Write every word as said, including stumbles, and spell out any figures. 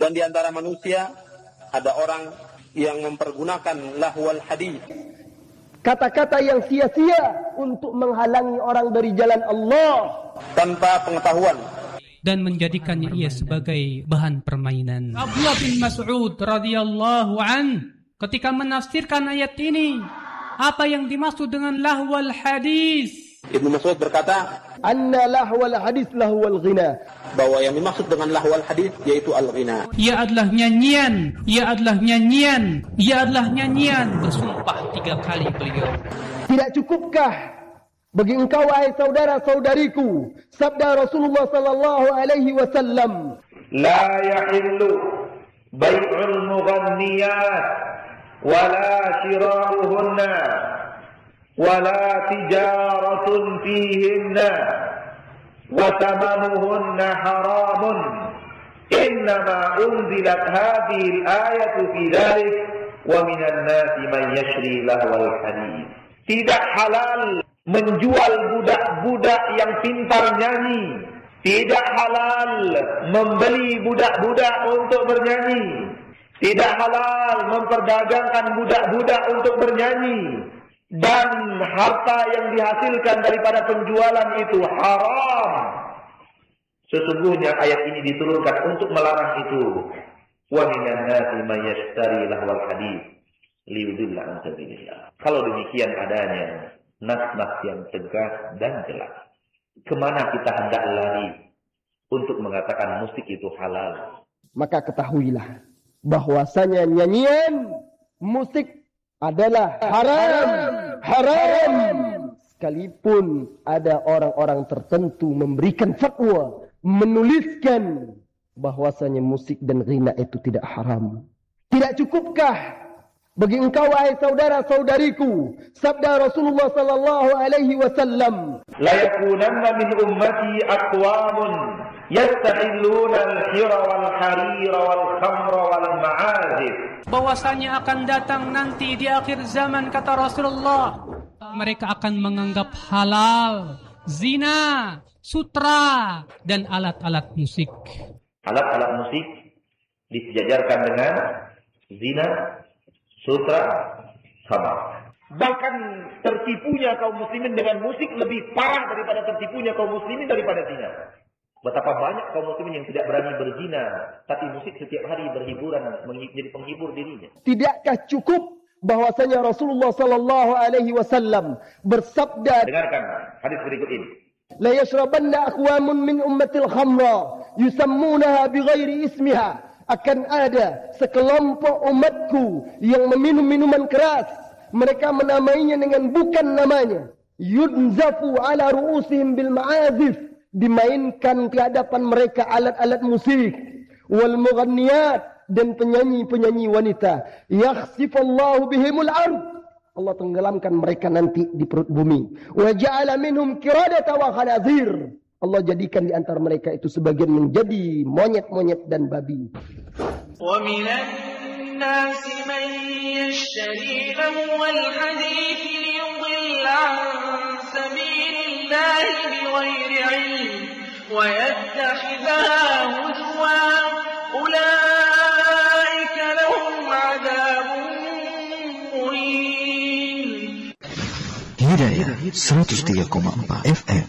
Dan di antara manusia ada orang yang mempergunakan lahwal hadis, kata-kata yang sia-sia untuk menghalangi orang dari jalan Allah tanpa pengetahuan, dan menjadikannya ia sebagai bahan permainan. Abdullah bin Mas'ud radhiyallahu an ketika menafsirkan ayat ini, apa yang dimaksud dengan lahwal hadis? Ibnu Mas'ud berkata, anna lahwal hadis lahwal ghina, bahwa yang dimaksud dengan lahwal hadis yaitu al-ghina. Ia adalah nyanyian, ia adalah nyanyian, ia adalah nyanyian. Bersumpah tiga kali beliau. Tidak cukupkah bagi engkau wahai saudara-saudariku sabda Rasulullah sallallahu alaihi wasallam, la yahillu bai'ul mughanniyat wala shira'uhunna wala tijaratun fihinna wa thamanuhunna haramun innama unzilat hadhihi al-ayatu fi dhalik wa minan nasi man yashri lahwal hadith. Tidak halal menjual budak-budak yang pintar nyanyi, tidak halal membeli budak-budak untuk bernyanyi, tidak halal memperdagangkan budak-budak untuk bernyanyi, dan harta yang dihasilkan daripada penjualan itu haram. Sesungguhnya ayat ini diturunkan untuk melarang itu. Wa minan nasi may yashtari lahwal hadits liyudilla an sabilillah. Kalau demikian adanya nas-nas yang tegas dan jelas, kemana kita hendak lari untuk mengatakan musik itu halal? Maka ketahuilah bahwasanya nyanyian musik adalah haram, haram. Sekalipun ada orang-orang tertentu memberikan fatwa, menuliskan bahwasanya musik dan ghina itu tidak haram. Tidak cukupkah bagi engkau wahai saudara-saudariku sabda Rasulullah sallallahu alaihi wasallam, la yakunanna min ummati aqwamun yastahilluna al-hira wal harira wal khamra wal ma'azif. Bahwasanya akan datang nanti di akhir zaman, kata Rasulullah, mereka akan menganggap halal zina, sutra, dan alat-alat musik. Alat-alat musik disejajarkan dengan zina, sutra, khamar. Bahkan tertipunya kaum muslimin dengan musik lebih parah daripada tertipunya kaum muslimin daripada zina. Betapa banyak kaum muslimin yang tidak berani berzina, tapi musik setiap hari berhiburan, menjadi penghibur dirinya. Tidakkah cukup bahwasanya Rasulullah sallallahu alaihi wasallam bersabda, dengarkan hadis berikut ini, la yashrabanna aqwamun min ummatil khamra yusammunaha bighairi ismiha, akan ada sekelompok umatku yang meminum minuman keras, mereka menamainya dengan bukan namanya. Yunzafu ala ru'usihim bil ma'azif, dimainkan ke hadapan mereka alat-alat musik. Wal mughanniyat, dan penyanyi-penyanyi wanita. Yakhsifallahu bihimul ard, Allah tenggelamkan mereka nanti di perut bumi. Wa ja'ala minhum qiradata wa khanazir, Allah jadikan di antara mereka itu sebagian menjadi monyet-monyet dan babi. Wa minan nasi man yashtari lahwal hadits liyudilla an sabilillahi bighairi ilm wa yattakhidhaha huzwa ulaika lahum adabun muhin. Hidayah seratus tiga koma empat F M.